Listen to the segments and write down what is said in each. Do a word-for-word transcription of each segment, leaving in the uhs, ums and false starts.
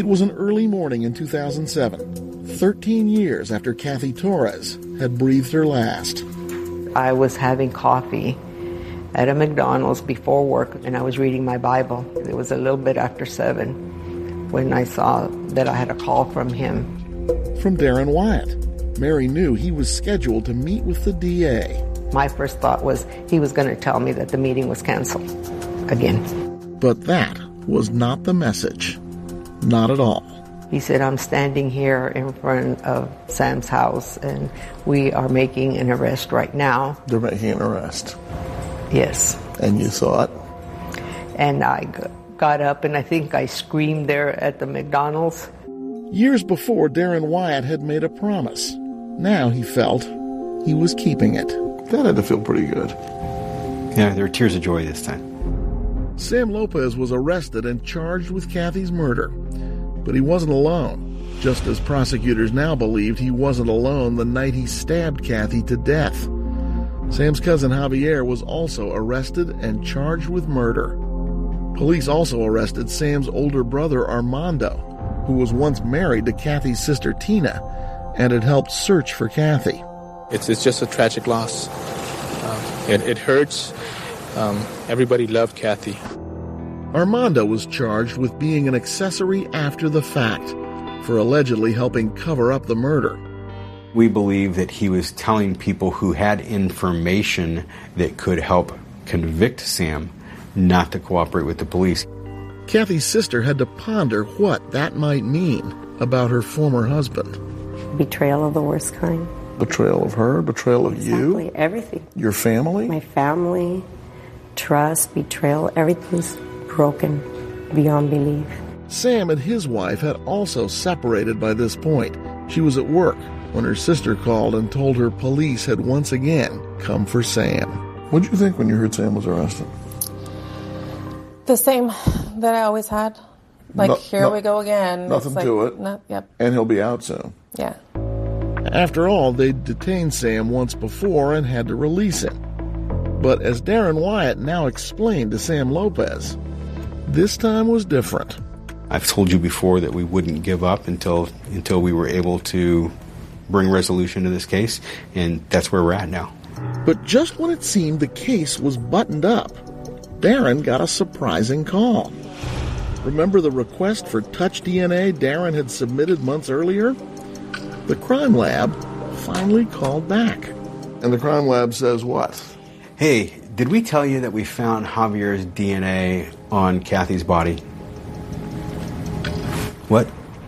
It was an early morning in two thousand seven, thirteen years after Kathy Torres had breathed her last. I was having coffee at a McDonald's before work, and I was reading my Bible. It was a little bit after seven when I saw that I had a call from him. From Darren Wyatt. Mary knew he was scheduled to meet with the D A. My first thought was he was going to tell me that the meeting was canceled again. But that was not the message. Not at all. He said, I'm standing here in front of Sam's house, and we are making an arrest right now. They're making an arrest? Yes. And you saw it? And I got up, and I think I screamed there at the McDonald's. Years before, Darren Wyatt had made a promise. Now he felt he was keeping it. That had to feel pretty good. Yeah, there were tears of joy this time. Sam Lopez was arrested and charged with Kathy's murder. But he wasn't alone, just as prosecutors now believed he wasn't alone the night he stabbed Kathy to death. Sam's cousin Javier was also arrested and charged with murder. Police also arrested Sam's older brother Armando, who was once married to Kathy's sister Tina and had helped search for Kathy. It's, it's just a tragic loss. Um, it, it hurts. Um, everybody loved Kathy. Armando was charged with being an accessory after the fact for allegedly helping cover up the murder. We believe that he was telling people who had information that could help convict Sam not to cooperate with the police. Kathy's sister had to ponder what that might mean about her former husband. Betrayal of the worst kind. Betrayal of her? Betrayal of exactly, you? Everything. Your family? My family, trust, betrayal, everything's broken beyond belief. Sam and his wife had also separated by this point. She was at work when her sister called and told her police had once again come for Sam. What did you think when you heard Sam was arrested? The same that I always had. Like, no, here no, we go again. Nothing like, to it. No, yep. And he'll be out soon. Yeah. After all, they'd detained Sam once before and had to release him. But as Darren Wyatt now explained to Sam Lopez, this time was different. I've told you before that we wouldn't give up until until we were able to bring resolution to this case, and that's where we're at now. But just when it seemed the case was buttoned up, Darren got a surprising call. Remember the request for touch D N A Darren had submitted months earlier? The crime lab finally called back. And the crime lab says what? Hey, did we tell you that we found Javier's D N A on Kathy's body? What?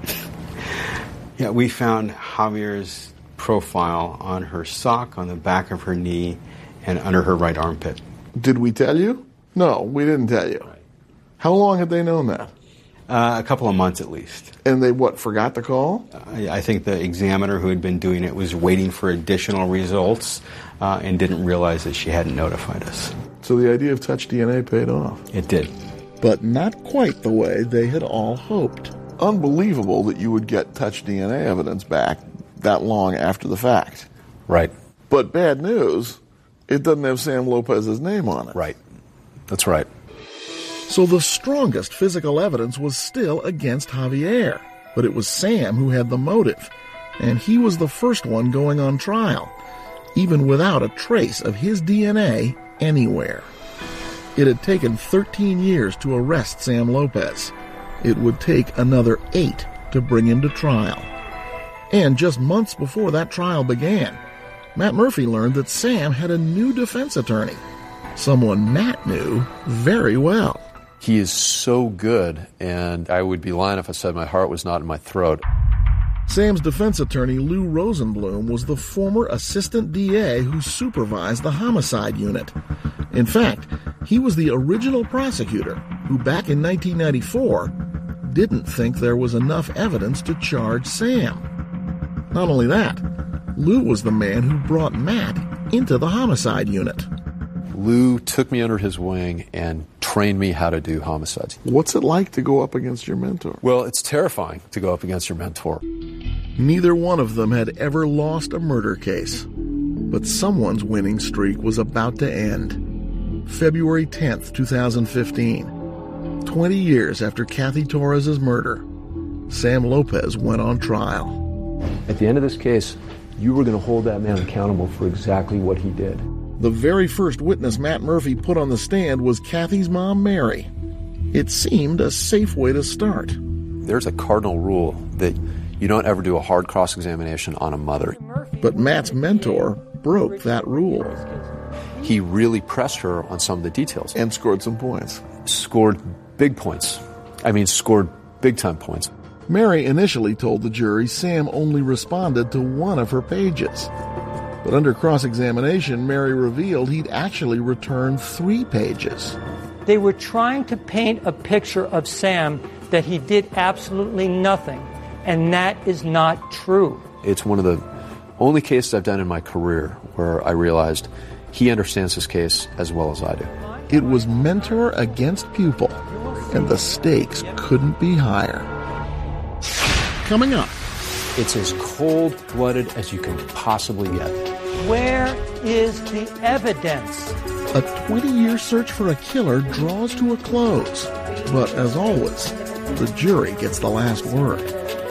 Yeah, we found Javier's profile on her sock, on the back of her knee, and under her right armpit. Did we tell you? No, we didn't tell you. Right. How long had they known that? Uh, a couple of months at least. And they, what, forgot to call? I, I think the examiner who had been doing it was waiting for additional results uh, and didn't realize that she hadn't notified us. So the idea of touch D N A paid off. It did. But not quite the way they had all hoped. Unbelievable that you would get touch D N A evidence back that long after the fact. Right. But bad news, it doesn't have Sam Lopez's name on it. Right. That's right. So the strongest physical evidence was still against Javier, but it was Sam who had the motive, and he was the first one going on trial, even without a trace of his D N A anywhere. It had taken thirteen years to arrest Sam Lopez. It would take another eight to bring him to trial. And just months before that trial began, Matt Murphy learned that Sam had a new defense attorney, someone Matt knew very well. He is so good, and I would be lying if I said my heart was not in my throat. Sam's defense attorney, Lou Rosenblum, was the former assistant D A who supervised the homicide unit. In fact, he was the original prosecutor who, back in nineteen ninety-four, didn't think there was enough evidence to charge Sam. Not only that, Lou was the man who brought Matt into the homicide unit. Lou took me under his wing and trained me how to do homicides. What's it like to go up against your mentor? Well, it's terrifying to go up against your mentor. Neither one of them had ever lost a murder case, but someone's winning streak was about to end. February tenth, twenty fifteen, twenty years after Kathy Torres' murder, Sam Lopez went on trial. At the end of this case, you were going to hold that man accountable for exactly what he did. The very first witness Matt Murphy put on the stand was Kathy's mom, Mary. It seemed a safe way to start. There's a cardinal rule that you don't ever do a hard cross-examination on a mother. But Matt's mentor broke that rule. He really pressed her on some of the details. And scored some points. Scored big points. I mean, scored big-time points. Mary initially told the jury Sam only responded to one of her pages. But under cross-examination, Mary revealed he'd actually returned three pages. They were trying to paint a picture of Sam that he did absolutely nothing, and that is not true. It's one of the only cases I've done in my career where I realized he understands this case as well as I do. It was mentor against pupil, and the stakes couldn't be higher. Coming up, it's as cold-blooded as you can possibly get. Where is the evidence? A twenty-year search for a killer draws to a close. But as always, the jury gets the last word.